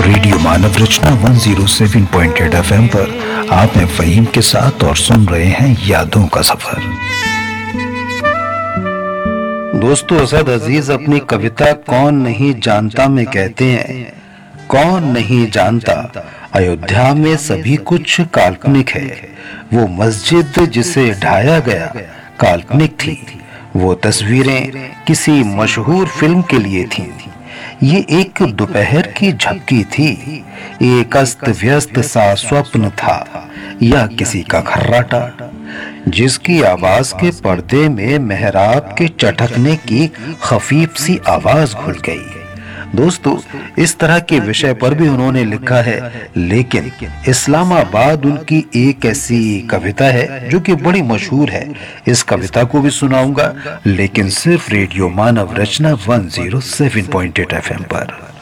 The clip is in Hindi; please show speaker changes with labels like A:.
A: रेडियो मानव रचना 107.8 FM पर आप हैं फहीम के साथ और सुन रहे हैं यादों का सफर।
B: दोस्तों, असद अजीज अपनी कविता कौन नहीं जानता में कहते हैं, कौन नहीं जानता अयोध्या में सभी कुछ काल्पनिक है। वो मस्जिद जिसे ढाया गया काल्पनिक थी, वो तस्वीरें किसी मशहूर फिल्म के लिए थीं। ये एक दोपहर की झपकी थी, एक अस्त व्यस्त सा स्वप्न था या किसी का खर्राटा, जिसकी आवाज के पर्दे में मेहराब के चटकने की खफीफ सी आवाज घुल गई। दोस्तों, इस तरह के विषय पर भी उन्होंने लिखा है, लेकिन इस्लामाबाद उनकी एक ऐसी कविता है जो कि बड़ी मशहूर है। इस कविता को भी सुनाऊंगा, लेकिन सिर्फ रेडियो मानव रचना 107.8 FM पर।